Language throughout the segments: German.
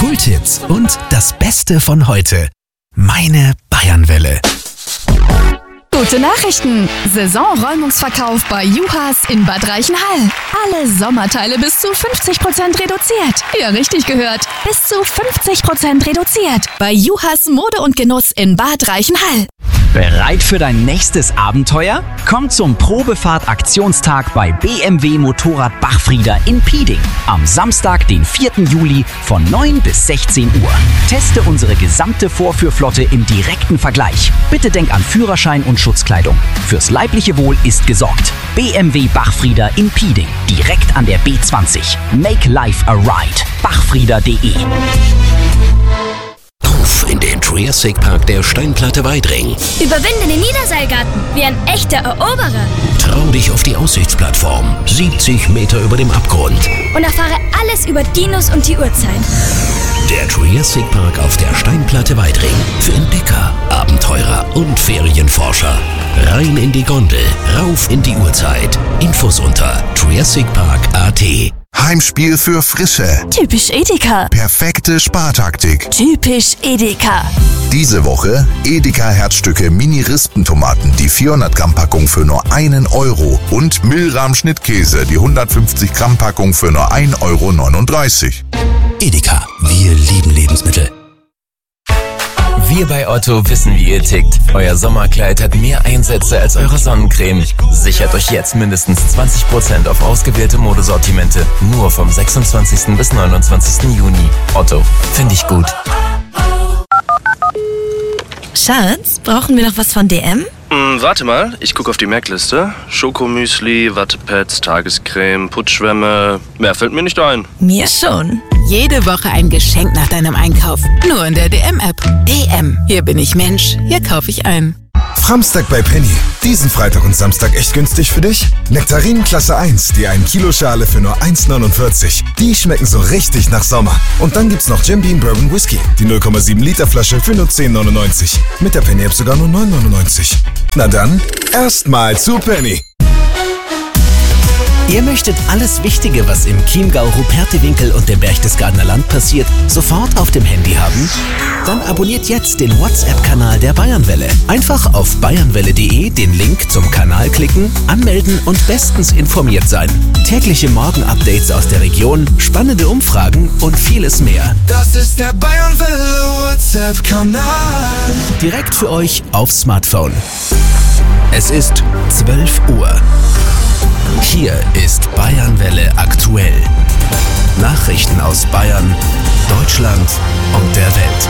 Kulthits und das Beste von heute. Meine Bayernwelle. Gute Nachrichten! Saisonräumungsverkauf bei Juhas in Bad Reichenhall. Alle Sommerteile bis zu 50% reduziert. Ja, richtig gehört. Bis zu 50% reduziert. Bei Juhas Mode und Genuss in Bad Reichenhall. Bereit für dein nächstes Abenteuer? Komm zum Probefahrt-Aktionstag bei BMW Motorrad Bachfrieder in Pieding. Am Samstag, den 4. Juli von 9 bis 16 Uhr. Teste unsere gesamte Vorführflotte im direkten Vergleich. Bitte denk an Führerschein und Schutzkleidung. Fürs leibliche Wohl ist gesorgt. BMW Bachfrieder in Pieding. Direkt an der B20. Make life a ride. Bachfrieder.de. Auf in den Triassic Park der Steinplatte Weidring. Überwinde den Niederseilgarten wie ein echter Eroberer. Trau dich auf die Aussichtsplattform, 70 Meter über dem Abgrund. Und erfahre alles über Dinos und die Urzeit. Der Triassic Park auf der Steinplatte Weidring. Für Entdecker, Abenteurer und Ferienforscher. Rein in die Gondel, rauf in die Urzeit. Infos unter triassicpark.at. Heimspiel für Frische. Typisch Edeka. Perfekte Spartaktik. Typisch Edeka. Diese Woche Edeka Herzstücke Mini-Rispentomaten, die 400 Gramm Packung für nur 1 Euro und Milram Schnittkäse, die 150 Gramm Packung für nur 1,39 Euro. Edeka, wir lieben Lebensmittel. Wir bei Otto wissen, wie ihr tickt. Euer Sommerkleid hat mehr Einsätze als eure Sonnencreme. Sichert euch jetzt mindestens 20% auf ausgewählte Modesortimente. Nur vom 26. bis 29. Juni. Otto, finde ich gut. Schatz, brauchen wir noch was von DM? Warte mal, ich gucke auf die Merkliste. Schokomüsli, Wattepads, Tagescreme, Putzschwämme. Mehr fällt mir nicht ein. Mir schon. Jede Woche ein Geschenk nach deinem Einkauf. Nur in der DM-App. DM. Hier bin ich Mensch. Hier kaufe ich ein. Framstag bei Penny. Diesen Freitag und Samstag echt günstig für dich? Nektarinen Klasse 1, die 1 Kilo Schale für nur 1,49. Die schmecken so richtig nach Sommer. Und dann gibt's noch Jim Beam Bourbon Whisky. Die 0,7 Liter Flasche für nur 10,99. Mit der Penny-App sogar nur 9,99. Na dann, erstmal zu Penny. Ihr möchtet alles Wichtige, was im Chiemgau, Rupertewinkel und dem Berchtesgadener Land passiert, sofort auf dem Handy haben? Dann abonniert jetzt den WhatsApp-Kanal der Bayernwelle. Einfach auf bayernwelle.de den Link zum Kanal klicken, anmelden und bestens informiert sein. Tägliche Morgen-Updates aus der Region, spannende Umfragen und vieles mehr. Das ist der Bayernwelle WhatsApp-Kanal. Direkt für euch aufs Smartphone. Es ist 12 Uhr. Hier ist Bayernwelle aktuell. Nachrichten aus Bayern, Deutschland und der Welt.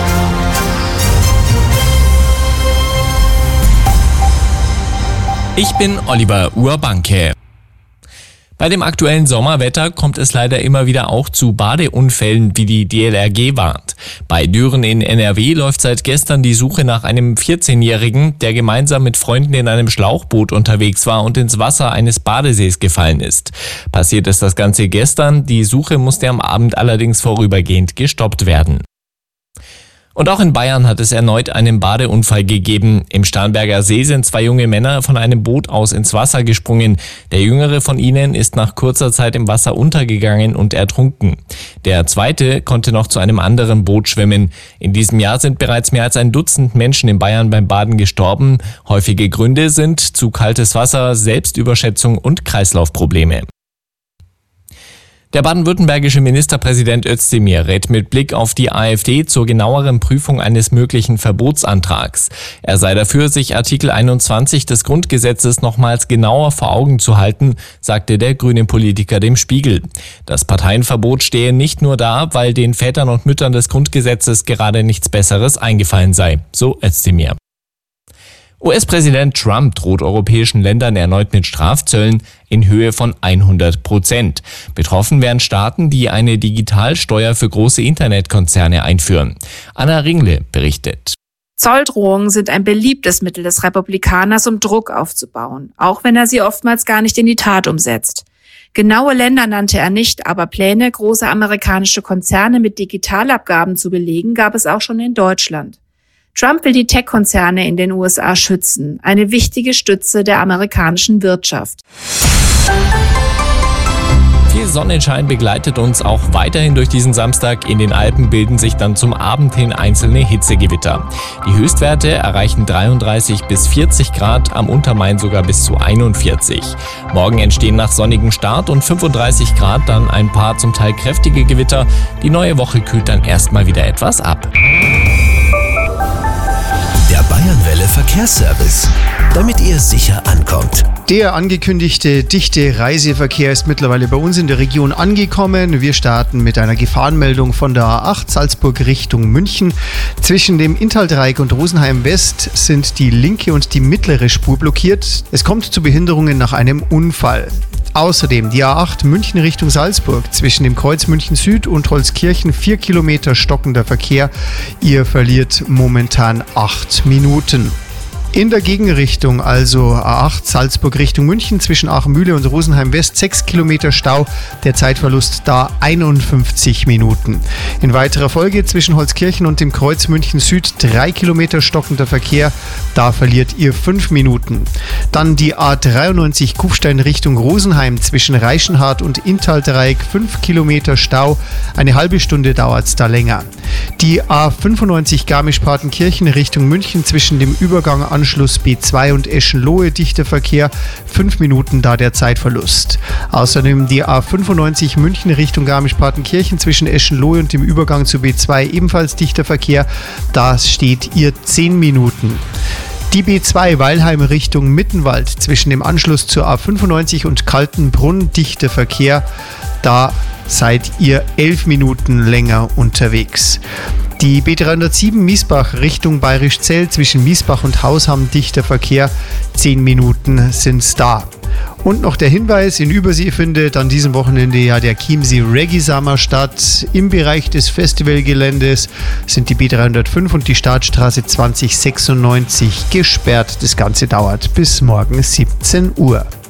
Ich bin Oliver Urbanke. Bei dem aktuellen Sommerwetter kommt es leider immer wieder auch zu Badeunfällen, wie die DLRG warnt. Bei Düren in NRW läuft seit gestern die Suche nach einem 14-Jährigen, der gemeinsam mit Freunden in einem Schlauchboot unterwegs war und ins Wasser eines Badesees gefallen ist. Passiert ist das Ganze gestern, die Suche musste am Abend allerdings vorübergehend gestoppt werden. Und auch in Bayern hat es erneut einen Badeunfall gegeben. Im Starnberger See sind 2 junge Männer von einem Boot aus ins Wasser gesprungen. Der jüngere von ihnen ist nach kurzer Zeit im Wasser untergegangen und ertrunken. Der zweite konnte noch zu einem anderen Boot schwimmen. In diesem Jahr sind bereits mehr als 1 Dutzend Menschen in Bayern beim Baden gestorben. Häufige Gründe sind zu kaltes Wasser, Selbstüberschätzung und Kreislaufprobleme. Der baden-württembergische Ministerpräsident Özdemir rät mit Blick auf die AfD zur genaueren Prüfung eines möglichen Verbotsantrags. Er sei dafür, sich Artikel 21 des Grundgesetzes nochmals genauer vor Augen zu halten, sagte der grüne Politiker dem Spiegel. Das Parteienverbot stehe nicht nur da, weil den Vätern und Müttern des Grundgesetzes gerade nichts Besseres eingefallen sei, so Özdemir. US-Präsident Trump droht europäischen Ländern erneut mit Strafzöllen in Höhe von 100%. Betroffen wären Staaten, die eine Digitalsteuer für große Internetkonzerne einführen. Anna Ringle berichtet. Zolldrohungen sind ein beliebtes Mittel des Republikaners, um Druck aufzubauen, auch wenn er sie oftmals gar nicht in die Tat umsetzt. Genaue Länder nannte er nicht, aber Pläne, große amerikanische Konzerne mit Digitalabgaben zu belegen, gab es auch schon in Deutschland. Trump will die Tech-Konzerne in den USA schützen, eine wichtige Stütze der amerikanischen Wirtschaft. Sonnenschein begleitet uns auch weiterhin durch diesen Samstag. In den Alpen bilden sich dann zum Abend hin einzelne Hitzegewitter. Die Höchstwerte erreichen 33 bis 40 Grad, am Untermain sogar bis zu 41. Morgen entstehen nach sonnigem Start und 35 Grad dann ein paar zum Teil kräftige Gewitter. Die neue Woche kühlt dann erstmal wieder etwas ab. Der Bayernwelle Verkehrsservice, damit ihr sicher ankommt. Der angekündigte dichte Reiseverkehr ist mittlerweile bei uns in der Region angekommen. Wir starten mit einer Gefahrenmeldung von der A8 Salzburg Richtung München. Zwischen dem Inntal-Dreieck und Rosenheim West sind die linke und die mittlere Spur blockiert. Es kommt zu Behinderungen nach einem Unfall. Außerdem die A8 München Richtung Salzburg zwischen dem Kreuz München Süd und Holzkirchen 4 Kilometer stockender Verkehr. Ihr verliert momentan 8 Minuten. In der Gegenrichtung, also A8 Salzburg Richtung München zwischen Aachenmühle und Rosenheim West 6 Kilometer Stau, der Zeitverlust da 51 Minuten. In weiterer Folge zwischen Holzkirchen und dem Kreuz München Süd 3 Kilometer stockender Verkehr, da verliert ihr 5 Minuten. Dann die A93 Kufstein Richtung Rosenheim zwischen Reichenhart und Inntal-Dreieck 5 Kilometer Stau, eine halbe Stunde dauert es da länger. Die A95 Garmisch-Partenkirchen Richtung München zwischen dem Übergang Anschluss B2 und Eschenlohe dichter Verkehr, 5 Minuten da der Zeitverlust. Außerdem die A95 München Richtung Garmisch-Partenkirchen zwischen Eschenlohe und dem Übergang zu B2 ebenfalls dichter Verkehr, da steht ihr 10 Minuten. Die B2 Weilheim Richtung Mittenwald zwischen dem Anschluss zur A95 und Kaltenbrunn dichter Verkehr, da seid ihr 11 Minuten länger unterwegs. Die B307 Miesbach Richtung Bayerischzell zwischen Miesbach und Hausham dichter Verkehr, 10 Minuten sind's da. Und noch der Hinweis, in Übersee findet an diesem Wochenende ja der Chiemsee Reggae Summer statt. Im Bereich des Festivalgeländes sind die B305 und die Startstraße 2096 gesperrt. Das Ganze dauert bis morgen 17 Uhr.